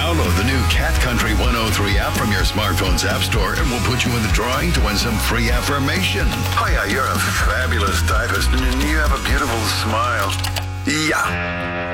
Download the new Cat Country 103 app from your smartphone's app store and we'll put you in the drawing to win some free affirmation. Hiya, you're a fabulous typist and you have a beautiful smile. Yeah.